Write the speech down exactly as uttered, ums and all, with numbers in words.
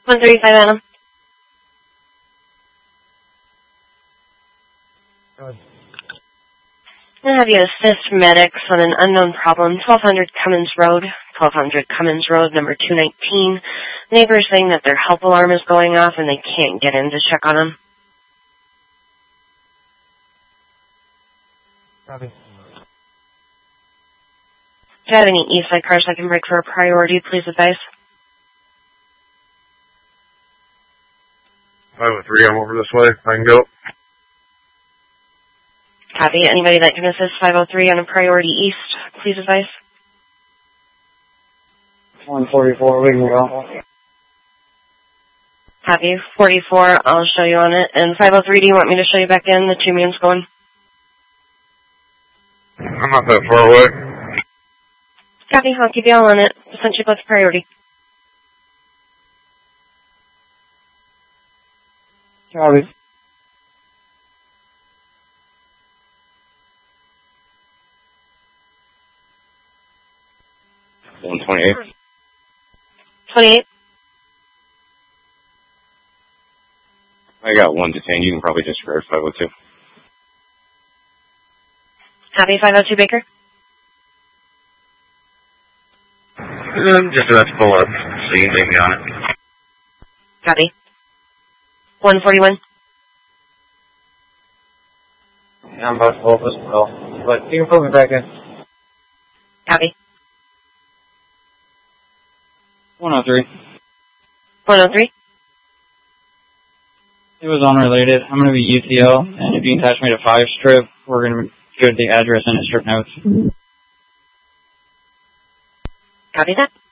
one thirty-five Adam. Good. I'm going to have you assist medics on an unknown problem, twelve hundred Cummins Road, twelve hundred Cummins Road, number two nineteen. Neighbors saying that their help alarm is going off and they can't get in to check on them. Copy. Do you have any E-Side cars I can break for a priority, please advise? five oh three, I'm over this way. I can go. Copy. Anybody that can assist five oh three on a priority east, please advise. one forty-four, we can go. Copy. forty-four, I'll show you on it. And five oh three, do you want me to show you back in? The two man's going. I'm not that far away. Copy. I'll keep you all on it. Essentially, both priority. Copy. one twenty-eight. twenty-eight. I got one detained. You can probably disregard five oh two. Copy. five oh two Baker. I'm just about to pull up. See, maybe on it. Copy. one forty-one. Yeah, I'm about to pull this bill. But you can put me back in. Copy. one oh three. one oh three. It was unrelated. I'm going to be U T L, and if you can attach me to five strip, we're going to go to the address and the strip notes. Copy that.